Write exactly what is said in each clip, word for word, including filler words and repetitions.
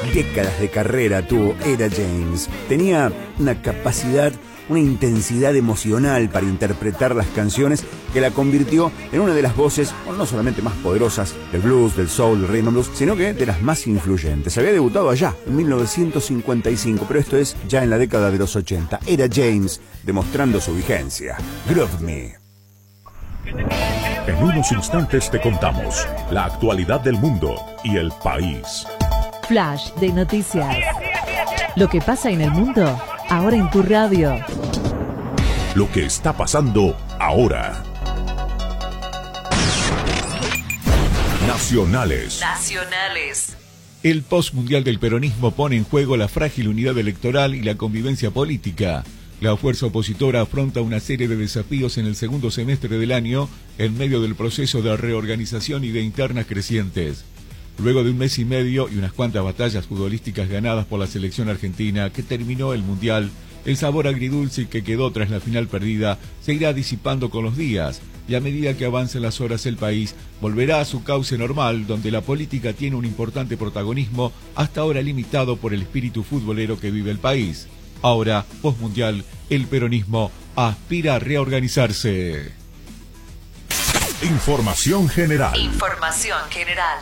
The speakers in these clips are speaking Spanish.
décadas de carrera tuvo Etta James. Tenía una capacidad, una intensidad emocional para interpretar las canciones que la convirtió en una de las voces, no solamente más poderosas del blues, del soul, del rhythm and blues, sino que de las más influyentes. Había debutado allá, en mil novecientos cincuenta y cinco, pero esto es ya en la década de los ochenta. Etta James, demostrando su vigencia. Groove Me. En unos instantes te contamos la actualidad del mundo y el país. Flash de noticias. Lo que pasa en el mundo, ahora en tu radio. Lo que está pasando ahora. Nacionales. Nacionales. El postmundial del peronismo pone en juego la frágil unidad electoral y la convivencia política. La fuerza opositora afronta una serie de desafíos en el segundo semestre del año en medio del proceso de reorganización y de internas crecientes. Luego de un mes y medio y unas cuantas batallas futbolísticas ganadas por la selección argentina que terminó el Mundial, el sabor agridulce que quedó tras la final perdida se irá disipando con los días, y a medida que avancen las horas el país volverá a su cauce normal, donde la política tiene un importante protagonismo hasta ahora limitado por el espíritu futbolero que vive el país. Ahora, postmundial, el peronismo aspira a reorganizarse. Información general. Información general.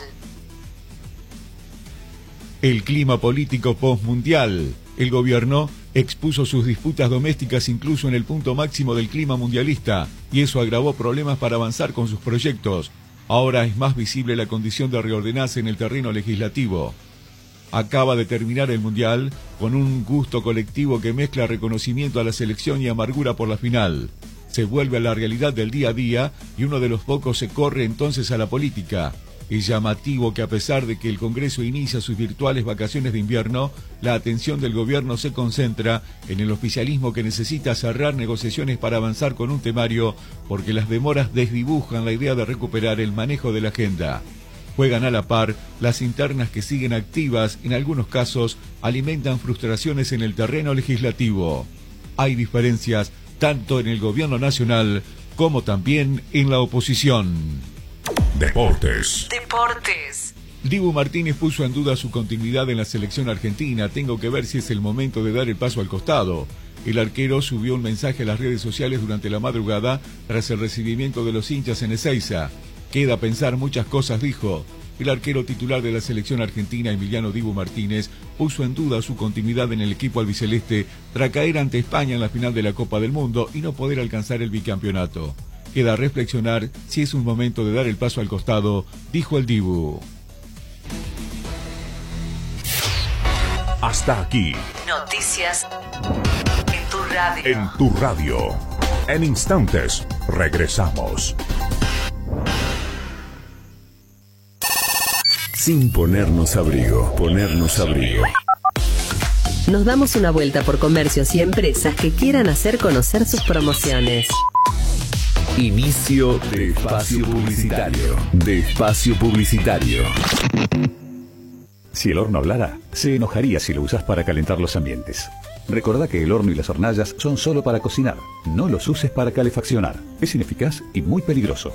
El clima político postmundial. El gobierno expuso sus disputas domésticas incluso en el punto máximo del clima mundialista, y eso agravó problemas para avanzar con sus proyectos. Ahora es más visible la condición de reordenarse en el terreno legislativo. Acaba de terminar el Mundial con un gusto colectivo que mezcla reconocimiento a la selección y amargura por la final. Se vuelve a la realidad del día a día y uno de los pocos se corre entonces a la política. Es llamativo que a pesar de que el Congreso inicia sus virtuales vacaciones de invierno, la atención del gobierno se concentra en el oficialismo que necesita cerrar negociaciones para avanzar con un temario, porque las demoras desdibujan la idea de recuperar el manejo de la agenda. Juegan a la par las internas que siguen activas, en algunos casos alimentan frustraciones en el terreno legislativo. Hay diferencias tanto en el gobierno nacional como también en la oposición. Deportes. Deportes. Dibu Martínez puso en duda su continuidad en la selección argentina. Tengo que ver si es el momento de dar el paso al costado. El arquero subió un mensaje a las redes sociales durante la madrugada tras el recibimiento de los hinchas en Ezeiza. Queda a pensar muchas cosas, dijo. El arquero titular de la selección argentina, Emiliano Dibu Martínez, puso en duda su continuidad en el equipo albiceleste tras caer ante España en la final de la Copa del Mundo y no poder alcanzar el bicampeonato. Queda a reflexionar si es un momento de dar el paso al costado, dijo el Dibu. Hasta aquí. Noticias en tu radio. En tu radio. En instantes, regresamos. Sin ponernos abrigo, ponernos abrigo. Nos damos una vuelta por comercios y empresas que quieran hacer conocer sus promociones. Inicio de espacio publicitario. De espacio publicitario. Si el horno hablara, se enojaría si lo usas para calentar los ambientes. Recordá que el horno y las hornallas son solo para cocinar. No los uses para calefaccionar. Es ineficaz y muy peligroso.